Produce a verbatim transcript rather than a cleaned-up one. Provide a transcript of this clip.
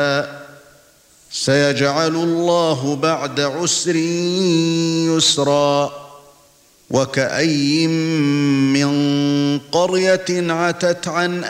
سيجعل الله بعد عسر يسرا وكأي من قرية عتت عن